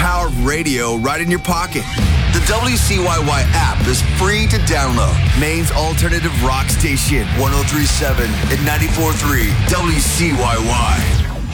power of radio right in your pocket. The WCYY app is free to download. Maine's alternative rock station, 103.7 and 94.3 WCYY.